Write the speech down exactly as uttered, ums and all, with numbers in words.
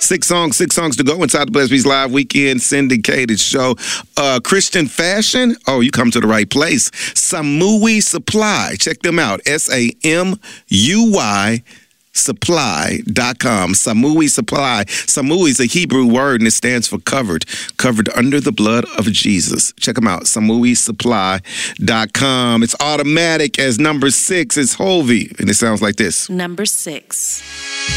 Six songs, six songs to go inside the Blessed Beats Live Weekend syndicated show. Uh, Christian Fashion. Oh, you come to the right place. Samui Supply. Check them out. S A M U Y supply dot com. Samui Supply. Samui is a Hebrew word and it stands for covered. Covered under the blood of Jesus. Check them out. Samui Supply dot com. It's automatic as number six is Hovey. And it sounds like this. Number six.